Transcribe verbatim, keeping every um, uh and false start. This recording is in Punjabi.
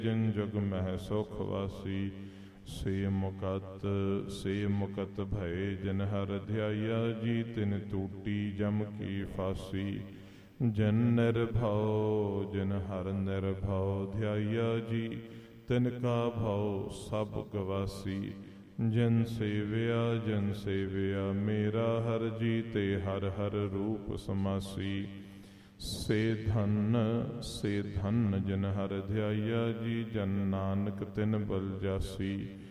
ਜਿਨ ਜੁਗ ਮਹਿ ਸੁਖ ਵਾਸੀ। ਸੇ ਮੁਕਤ ਸੇ ਮੁਕਤ ਭਏ ਜਿਨ ਹਰ ਧਿਆਇਆ ਜੀ। ਤਿਨ ਟੂਟੀ ਜਮ ਕੀ ਫਾਸੀ। ਜਿਨ ਨਿਰਭਉ ਜਿਨ ਹਰ ਨਿਰਭਉ ਧਿਆਇਆ ਜੀ। ਤਿਨ ਕਾ ਭਉ ਸਭ ਗਵਾਸੀ। ਜਿਨ ਸੇਵਿਆ ਜਿਨ ਸੇਵਿਆ ਮੇਰਾ ਹਰ ਜੀ। ਤੇ ਹਰ ਹਰ ਰੂਪ ਸਮਾਸੀ। ਸੇ ਧਨ ਸੇ ਧਨ ਜਿਨ ਹਰ ਧਿਆਇਆ ਜੀ। ਜਨ ਨਾਨਕ ਤਿਨ ਬਲ ਜਾਸੀ।